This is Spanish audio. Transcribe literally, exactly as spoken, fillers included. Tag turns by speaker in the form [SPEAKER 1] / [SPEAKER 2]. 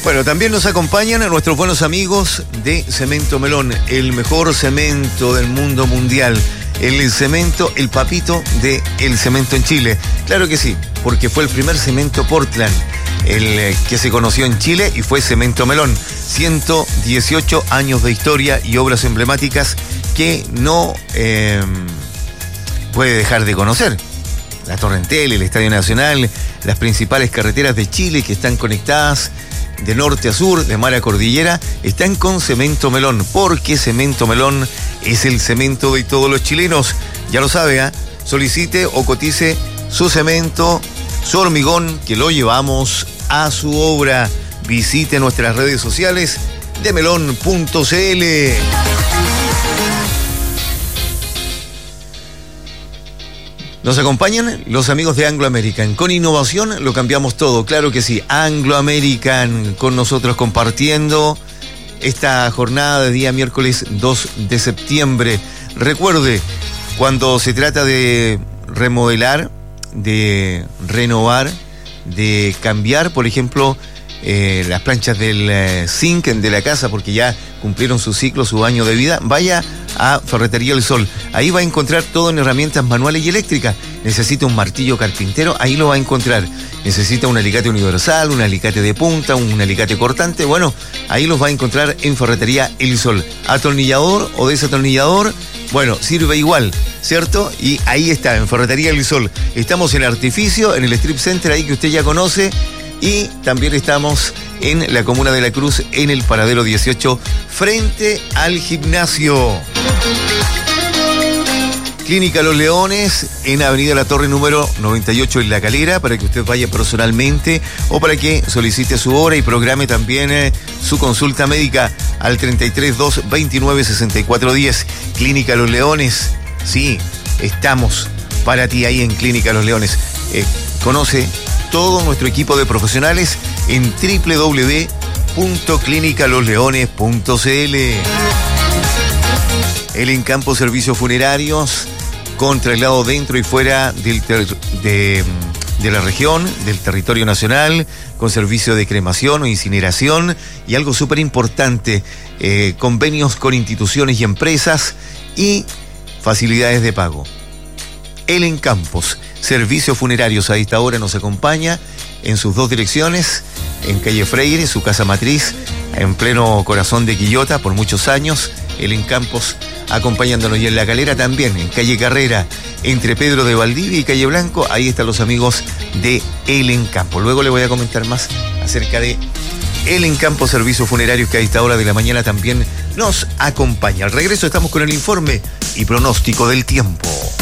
[SPEAKER 1] Bueno, también nos acompañan nuestros buenos amigos de Cemento Melón, el mejor cemento del mundo mundial. El cemento, el papito del cemento en Chile. Claro que sí, porque fue el primer cemento Portland, el que se conoció en Chile, y fue Cemento Melón. ciento dieciocho años de historia y obras emblemáticas que no eh, puede dejar de conocer. La Torre Entel, el Estadio Nacional, las principales carreteras de Chile que están conectadas de norte a sur, de mar a cordillera, están con Cemento Melón, porque Cemento Melón es el cemento de todos los chilenos. Ya lo sabe, ¿eh? Solicite o cotice su cemento, su hormigón, que lo llevamos a su obra. Visite nuestras redes sociales de melón punto c l. Nos acompañan los amigos de Anglo American. Con innovación lo cambiamos todo, claro que sí. Anglo American con nosotros compartiendo esta jornada de día miércoles dos de septiembre. Recuerde, cuando se trata de remodelar, de renovar, de cambiar, por ejemplo, eh, las planchas del eh, zinc de la casa, porque ya cumplieron su ciclo, su año de vida, vaya a Ferretería El Sol. Ahí va a encontrar todo en herramientas manuales y eléctricas. Necesita un martillo carpintero, ahí lo va a encontrar. Necesita un alicate universal, un alicate de punta, un alicate cortante, bueno, ahí los va a encontrar en Ferretería El Sol. Atornillador o desatornillador, bueno, sirve igual, ¿cierto? Y ahí está, en Ferretería El Sol. Estamos en Artificio, en el Strip Center, ahí que usted ya conoce. Y también estamos en la Comuna de la Cruz, en el Paradero dieciocho, frente al gimnasio. Clínica Los Leones, en Avenida La Torre número noventa y ocho en La Calera, para que usted vaya personalmente o para que solicite su hora y programe también eh, su consulta médica al treinta y tres, dos, veintinueve, sesenta y cuatro, diez. Clínica Los Leones, sí, estamos para ti ahí en Clínica Los Leones. Eh, conoce todo nuestro equipo de profesionales en doble u doble u doble u punto clínica los leones punto c l. El Encampo Servicios Funerarios, con traslado dentro y fuera del ter- de, de la región, del territorio nacional, con servicio de cremación o incineración, y algo súper importante, eh, convenios con instituciones y empresas y facilidades de pago. El Encampos Servicios Funerarios a esta hora nos acompaña en sus dos direcciones, en calle Freire, su casa matriz, en pleno corazón de Quillota por muchos años. El Encampos acompañándonos, y en La Calera también, en calle Carrera, entre Pedro de Valdivia y calle Blanco, ahí están los amigos de El Encampo. Luego le voy a comentar más acerca de El Encampo Servicios Funerarios, que a esta hora de la mañana también nos acompaña. Al regreso estamos con el informe y pronóstico del tiempo.